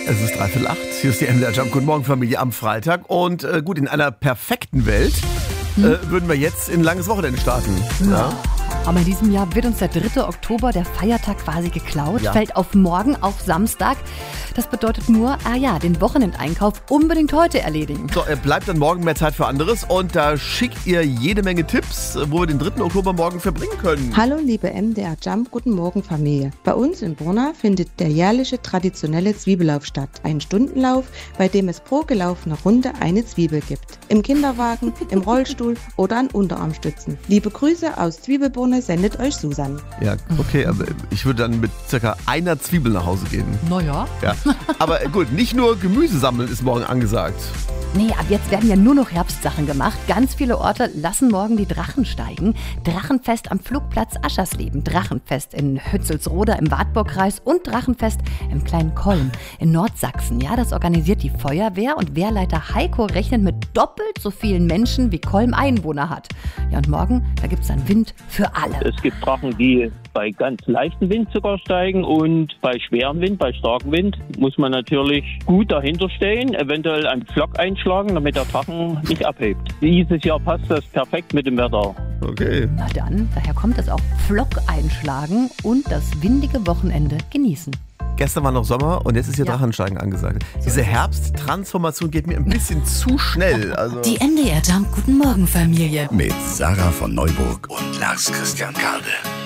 Es ist 7:45. Hier ist die MDR Jump. Guten Morgen, Familie, am Freitag. Und gut, in einer perfekten Welt würden wir jetzt in ein langes Wochenende starten. Ja. Aber in diesem Jahr wird uns der 3. Oktober, der Feiertag, quasi geklaut. Ja. Fällt auf morgen, auf Samstag. Das bedeutet nur, den Wochenendeinkauf unbedingt heute erledigen. So, bleibt dann morgen mehr Zeit für anderes. Und da schickt ihr jede Menge Tipps, wo wir den 3. Oktober morgen verbringen können. Hallo liebe MDR Jump, guten Morgen Familie. Bei uns in Borna findet der jährliche traditionelle Zwiebellauf statt. Ein Stundenlauf, bei dem es pro gelaufene Runde eine Zwiebel gibt. Im Kinderwagen, im Rollstuhl oder an Unterarmstützen. Liebe Grüße aus Zwiebelborne sendet euch Susan. Ja, okay, aber ich würde dann mit circa einer Zwiebel nach Hause gehen. Naja. Ja. Aber gut, nicht nur Gemüse sammeln ist morgen angesagt. Nee, ab jetzt werden ja nur noch Herbstsachen gemacht. Ganz viele Orte lassen morgen die Drachen steigen. Drachenfest am Flugplatz Aschersleben, Drachenfest in Hützelsroda im Wartburgkreis und Drachenfest im kleinen Kolm in Nordsachsen. Ja, das organisiert die Feuerwehr und Wehrleiter Heiko rechnet mit doppelt so vielen Menschen, wie Kolm Einwohner hat. Ja, und morgen, da gibt es dann Wind für alle. Es gibt Drachen, die bei ganz leichtem Wind sogar steigen, und bei schwerem Wind, bei starkem Wind, muss man natürlich gut dahinter stehen, eventuell einen Pflock einschlagen, damit der Drachen nicht abhebt. Dieses Jahr passt das perfekt mit dem Wetter. Okay. Na dann, daher kommt es auch Pflock einschlagen und das windige Wochenende genießen. Gestern war noch Sommer und jetzt ist hier Drachensteigen angesagt. Diese Herbsttransformation geht mir ein bisschen zu schnell. Also Die MDR Jump Guten Morgen Familie. Mit Sarah von Neuburg und Lars Christian Kade.